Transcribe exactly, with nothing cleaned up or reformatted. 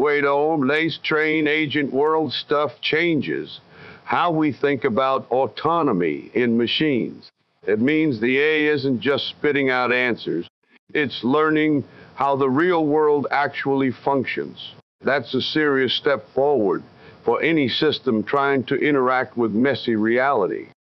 Wait, Ohm, lace train agent world stuff changes how we think about autonomy in machines. It means the A I isn't just spitting out answers, it's learning how the real world actually functions. That's a serious step forward for any system trying to interact with messy reality.